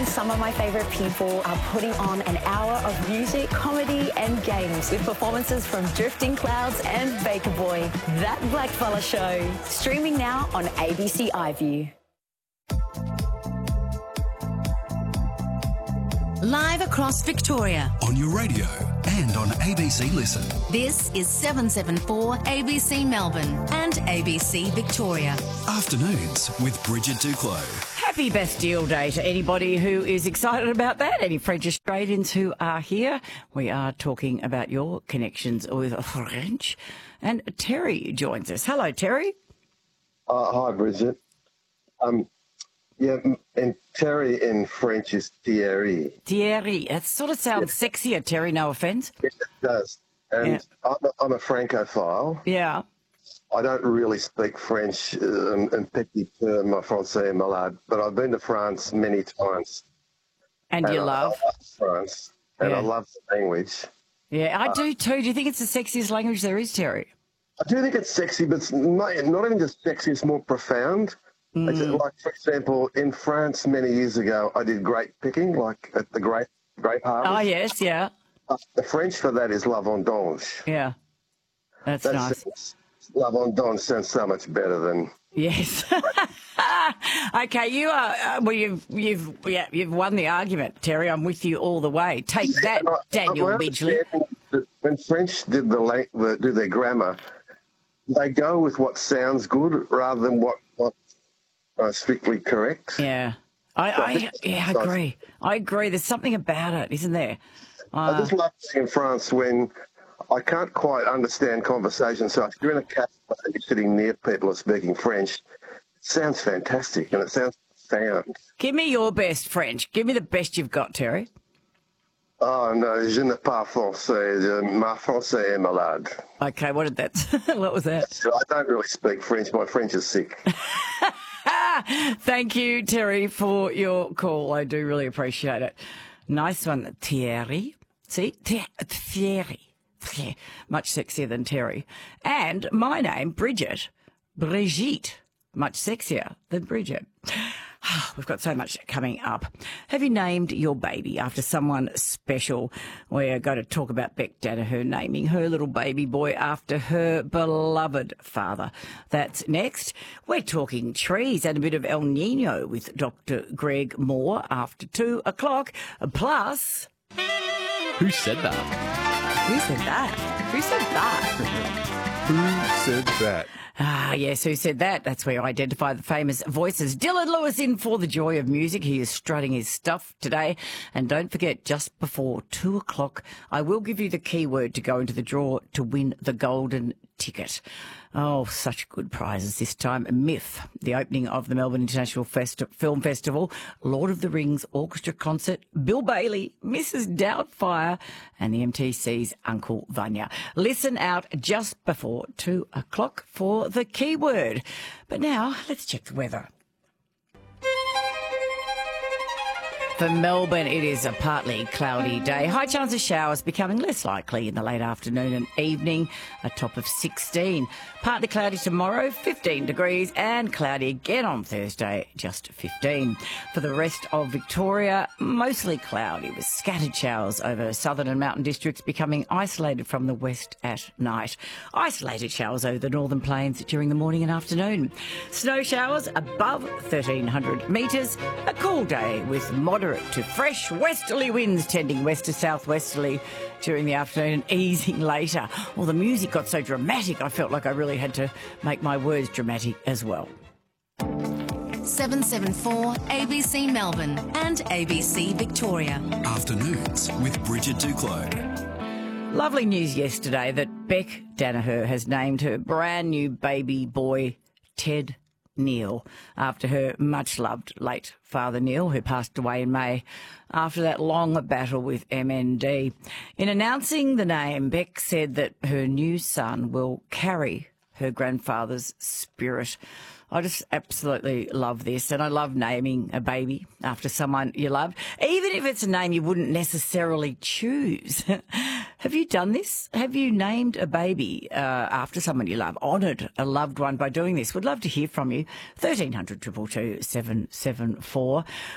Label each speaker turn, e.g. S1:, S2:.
S1: some of my favourite people are putting on an hour of music, comedy and games with performances from Drifting Clouds and Baker Boy. That Blackfella Show. Streaming now on ABC iView.
S2: Live across Victoria.
S3: On your radio and on ABC Listen.
S2: This is 774 ABC Melbourne and ABC Victoria.
S3: Afternoons with Bridget Duclos.
S4: Happy Bastille Day to anybody who is excited about that. Any French Australians who are here. We are talking about your connections with French. And Terry joins us. Hello, Terry.
S5: Hi, Bridget. Yeah, and Terry in French is Thierry.
S4: Thierry. That sort of sounds sexier, Terry, no offence.
S5: Yes, it does. And I'm a Francophile.
S4: Yeah.
S5: I don't really speak French, and petit peu, ma français est malade, but I've been to France many times.
S4: And you love?
S5: I love France, and I love the language.
S4: Yeah, I do too. Do you think it's the sexiest language there is, Terry?
S5: I do think it's sexy, but it's not even just sexy, it's more profound. Like, for example, in France many years ago, I did grape picking, like at the grape harvest.
S4: Oh, yes, yeah.
S5: The French for that is la vendange.
S4: Yeah, that's nice.
S5: La vendange sounds so much better than...
S4: Yes. Okay, you are. Well, you've won the argument, Terry. I'm with you all the way. Take that, Daniel Midgley.
S5: When French do their grammar, they go with what sounds good rather than what strictly correct.
S4: Yeah, I agree. I agree. There's something about it, isn't there?
S5: I just love being in France when I can't quite understand conversation. So if you're in a cafe and you're sitting near people who are speaking French, it sounds fantastic and it sounds profound.
S4: Give me your best French. Give me the best you've got, Terry.
S5: Oh, no, je ne parle français. Ma français est malade.
S4: Okay, what was that?
S5: I don't really speak French. My French is sick.
S4: Thank you, Terry, for your call. I do really appreciate it. Nice one, Thierry. See? Thierry. Much sexier than Terry. And my name, Bridget. Brigitte. Much sexier than Bridget. We've got so much coming up. Have you named your baby after someone special? We're going to talk about Beck Danaher naming her little baby boy after her beloved father. That's next. We're talking trees and a bit of El Nino with Dr. Greg Moore after 2 o'clock. Plus...
S6: Who said that?
S4: Who said that? Who said that?
S6: Who said that?
S4: Ah, yes, who said that? That's where you identify the famous voices. Dylan Lewis in for the joy of music. He is strutting his stuff today. And don't forget, just before 2 o'clock, I will give you the keyword to go into the draw to win the golden ticket. Oh, such good prizes this time. Myth, the opening of the Melbourne International Film Festival, Lord of the Rings Orchestra Concert, Bill Bailey, Mrs. Doubtfire, and the MTC's Uncle Vanya. Listen out just before 2 o'clock for the keyword. But now, let's check the weather. For Melbourne, it is a partly cloudy day. High chance of showers becoming less likely in the late afternoon and evening, a top of 16. Partly cloudy tomorrow, 15 degrees, and cloudy again on Thursday, just 15. For the rest of Victoria, mostly cloudy with scattered showers over southern and mountain districts becoming isolated from the west at night. Isolated showers over the northern plains during the morning and afternoon. Snow showers above 1,300 metres. A cool day with moderate to fresh westerly winds tending west to southwesterly during the afternoon and easing later. Well, the music got so dramatic, I felt like I really had to make my words dramatic as well.
S2: 774 ABC Melbourne and ABC Victoria.
S3: Afternoons with Bridget Duclos.
S4: Lovely news yesterday that Beck Danaher has named her brand new baby boy Ted Neil after her much-loved late father Neil, who passed away in May after that long battle with MND. In announcing the name, Beck said that her new son will carry her grandfather's spirit. I just absolutely love this, and I love naming a baby after someone you love, even if it's a name you wouldn't necessarily choose. Have you done this? Have you named a baby after someone you love, honoured a loved one by doing this? Would love to hear from you. 1300 222 774.